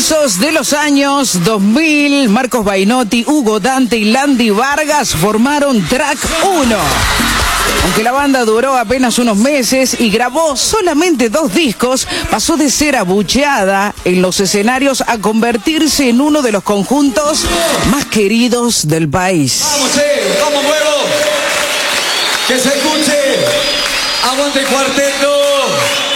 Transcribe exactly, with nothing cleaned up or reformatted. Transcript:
comienzos de los años dos mil, Marcos Bainotti, Hugo Dante y Landy Vargas formaron Track uno. Aunque la banda duró apenas unos meses y grabó solamente dos discos, pasó de ser abucheada en los escenarios a convertirse en uno de los conjuntos más queridos del país. Vamos, che, vamos luego. Que se escuche. Aguante el cuarteto.